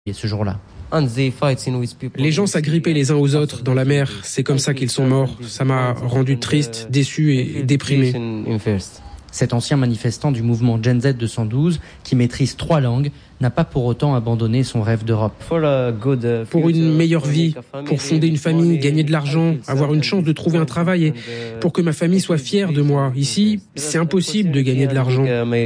Et ce jour-là. Les gens s'agrippaient les uns aux autres dans la mer. C'est comme ça qu'ils sont morts. Ça m'a rendu triste, déçu et déprimé. Cet ancien manifestant du mouvement Gen Z de 112, qui maîtrise 3 langues, n'a pas pour autant abandonné son rêve d'Europe. Pour une meilleure vie, pour fonder une famille, gagner de l'argent, avoir une chance de trouver un travail et pour que ma famille soit fière de moi. Ici, c'est impossible de gagner de l'argent.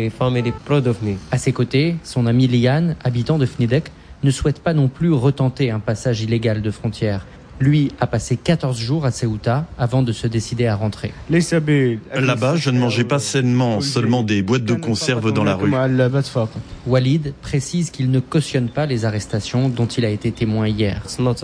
À ses côtés, son ami Lian, habitant de Fnidek, ne souhaite pas non plus retenter un passage illégal de frontière. Lui a passé 14 jours à Ceuta avant de se décider à rentrer. Là-bas, je ne mangeais pas sainement, seulement des boîtes de conserve dans la rue. Walid précise qu'il ne cautionne pas les arrestations dont il a été témoin hier.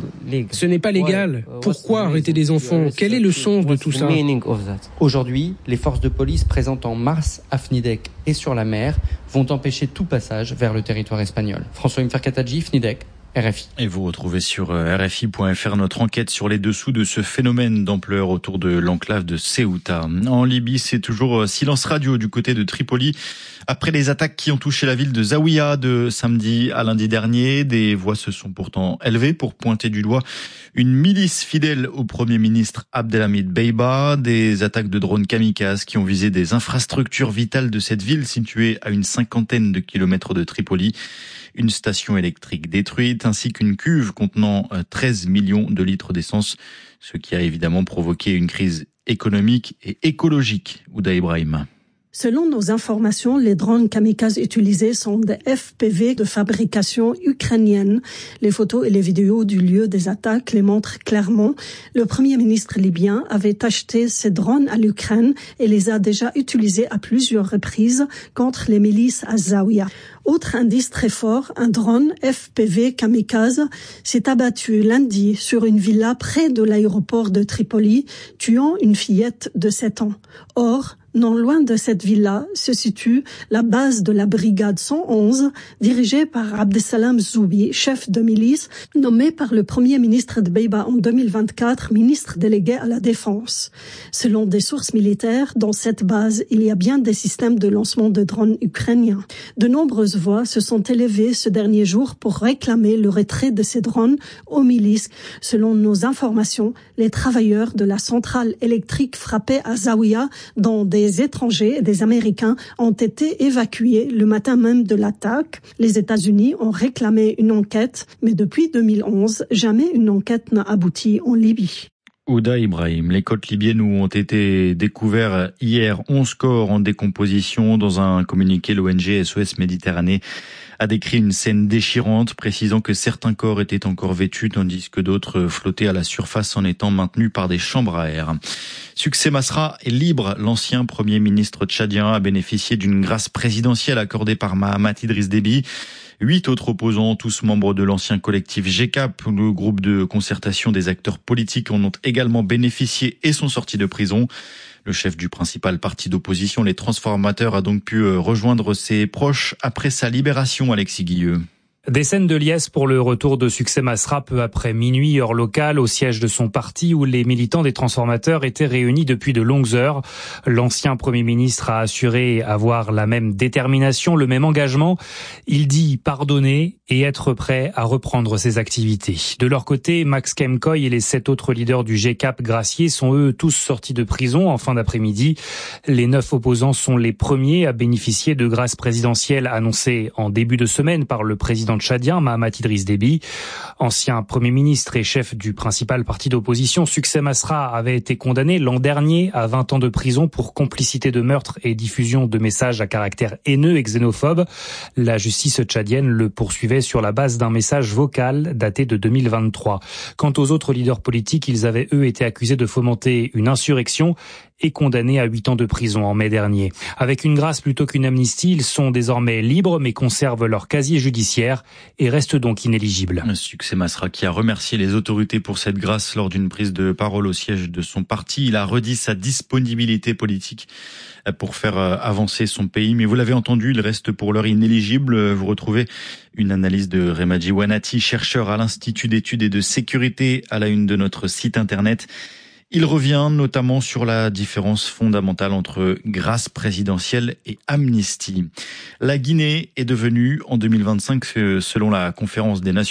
Ce n'est pas légal. Pourquoi arrêter des enfants ? Quel est le sens de tout ça ? Aujourd'hui, les forces de police présentes en mars à Fnidek et sur la mer vont empêcher tout passage vers le territoire espagnol. François Mferkataji, Fnidek, RFI. Et vous retrouvez sur RFI.fr notre enquête sur les dessous de ce phénomène d'ampleur autour de l'enclave de Ceuta. En Libye, c'est toujours silence radio du côté de Tripoli. Après les attaques qui ont touché la ville de Zawiya de samedi à lundi dernier, des voix se sont pourtant élevées pour pointer du doigt une milice fidèle au Premier ministre Abdelhamid Beiba, des attaques de drones kamikazes qui ont visé des infrastructures vitales de cette ville située à une 50aine de kilomètres de Tripoli. Une station électrique détruite ainsi qu'une cuve contenant 13 millions de litres d'essence, ce qui a évidemment provoqué une crise économique et écologique. Ouda Ibrahim. Selon nos informations, les drones kamikazes utilisés sont des FPV de fabrication ukrainienne. Les photos et les vidéos du lieu des attaques les montrent clairement. Le Premier ministre libyen avait acheté ces drones à l'Ukraine et les a déjà utilisés à plusieurs reprises contre les milices à Zawiya. Autre indice très fort, un drone FPV kamikaze s'est abattu lundi sur une villa près de l'aéroport de Tripoli, tuant une fillette de 7 ans. Or, non loin de cette villa se situe la base de la brigade 111, dirigée par Abdesalam Zoubi, chef de milice, nommé par le Premier ministre de Beiba en 2024, ministre délégué à la Défense. Selon des sources militaires, dans cette base, il y a bien des systèmes de lancement de drones ukrainiens. De nombreuses voix se sont élevées ce dernier jour pour réclamer le retrait de ces drones aux milices. Selon nos informations, les travailleurs de la centrale électrique frappée à Zawiya, dont des étrangers et des Américains, ont été évacués le matin même de l'attaque. Les États-Unis ont réclamé une enquête, mais depuis 2011, jamais une enquête n'a abouti en Libye. Ouda Ibrahim, les côtes libyennes où ont été découverts hier 11 corps en décomposition. Dans un communiqué, l'ONG SOS Méditerranée a décrit une scène déchirante, précisant que certains corps étaient encore vêtus, tandis que d'autres flottaient à la surface en étant maintenus par des chambres à air. Succès Masra est libre. L'ancien Premier ministre tchadien a bénéficié d'une grâce présidentielle accordée par Mahamat Idriss Déby. 8 autres opposants, tous membres de l'ancien collectif GCAP, le groupe de concertation des acteurs politiques, en ont également bénéficié et sont sortis de prison. Le chef du principal parti d'opposition, les Transformateurs, a donc pu rejoindre ses proches après sa libération, Alexis Guilleux. Des scènes de liesse pour le retour de Succès Masra peu après minuit, heure locale, au siège de son parti où les militants des Transformateurs étaient réunis depuis de longues heures. L'ancien Premier ministre a assuré avoir la même détermination, le même engagement. Il dit pardonner et être prêt à reprendre ses activités. De leur côté, Max Kemkoy et les 7 autres leaders du GCAP graciés sont eux tous sortis de prison en fin d'après-midi. Les 9 opposants sont les premiers à bénéficier de grâces présidentielles annoncées en début de semaine par le président tchadien Mahamat Idriss Déby. Ancien Premier ministre et chef du principal parti d'opposition, Succès Masra avait été condamné l'an dernier à 20 ans de prison pour complicité de meurtre et diffusion de messages à caractère haineux et xénophobe. La justice tchadienne le poursuivait sur la base d'un message vocal daté de 2023. Quant aux autres leaders politiques, ils avaient eux été accusés de fomenter une insurrection et condamnés à 8 ans de prison en mai dernier. Avec une grâce plutôt qu'une amnistie, ils sont désormais libres mais conservent leur casier judiciaire et restent donc inéligibles. Succès Masra qui a remercié les autorités pour cette grâce lors d'une prise de parole au siège de son parti. Il a redit sa disponibilité politique pour faire avancer son pays. Mais vous l'avez entendu, il reste pour l'heure inéligible. Vous retrouvez une analyse de Remadji Wanati, chercheur à l'Institut d'études et de sécurité, à la une de notre site internet. Il revient notamment sur la différence fondamentale entre grâce présidentielle et amnistie. La Guinée est devenue en 2025, selon la Conférence des Nations